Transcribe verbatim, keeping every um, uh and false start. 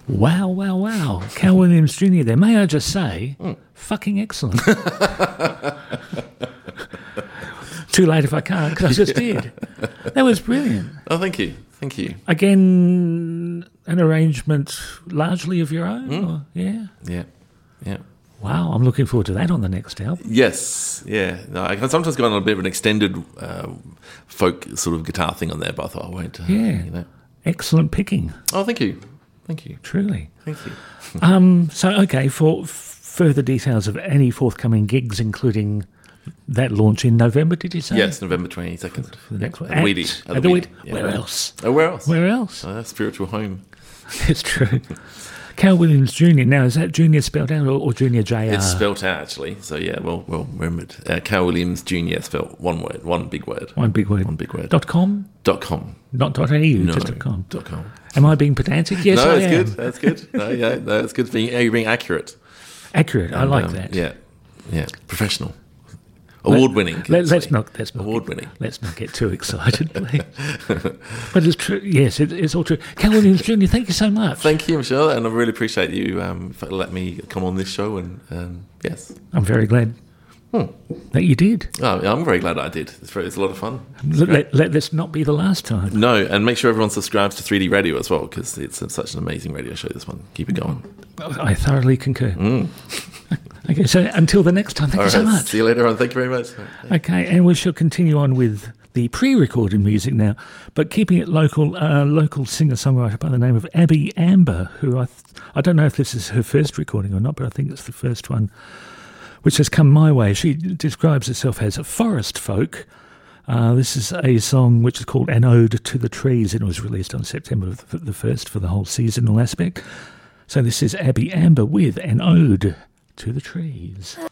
Wow, wow, wow. Cal Williams Junior there. May I just say, Mm. fucking excellent. Too late if I can't, because I just did. That was brilliant. Oh, thank you. Thank you. Again, an arrangement largely of your own? Mm. Or, yeah? Yeah. Yeah. Wow, I'm looking forward to that on the next album. Yes, yeah. No, I can sometimes go on a bit of an extended uh, folk sort of guitar thing on there, but I thought I won't. Uh, Yeah. You know. Excellent picking. Oh, thank you. Thank you. Truly. Thank you. um, so, okay, for f- further details of any forthcoming gigs, including that launch in November, did you say? Yes, November twenty-second. For the next one. At the Weedy. At, at the Weedy. Yeah. Where else? Oh, where else? Where else? Oh, that's spiritual home. It's true. Cal Williams Junior Now, is that Junior spelled out or, or Junior J R? It's spelt out, actually. So, yeah, well, well remembered. Uh, Cal Williams Junior spelt one word, one big word. One big word. One big word. Dot com? Dot com. Not dot A U, No, just dot com. Dot com. Am I being pedantic? Yes, no, I that's am. good. That's good. No, yeah, no, it's good. Being, you're being accurate. Accurate. I And, like um, that. Yeah, yeah. Professional. Award-winning. Let, let's not. Let's not. Award-winning. Get, let's not get too excited, please. But it's true. Yes, it, it's all true. Cal Williams Junior, thank you so much. Thank you, Michelle, and I really appreciate you um, for letting me come on this show. And um, yes, I'm very glad Hmm. that you did. oh, yeah, I'm very glad I did. It's, very, it's a lot of fun. Let, let, let this not be the last time. No, and make sure everyone subscribes to three D Radio as well, because it's such an amazing radio show. This one, keep it going. I thoroughly concur. Mm. Okay, so until the next time, thank All you so right, much. see you later on. Thank you very much. Okay, and we shall continue on with the pre-recorded music now, but keeping it local. Uh, local singer-songwriter by the name of Abby Amber, who I th- I don't know if this is her first recording or not, but I think it's the first one which has come my way. She describes herself as a forest folk. Uh, this is a song which is called An Ode to the Trees, and it was released on September the first for the whole seasonal aspect. So this is Abby Amber with An Ode to the Trees.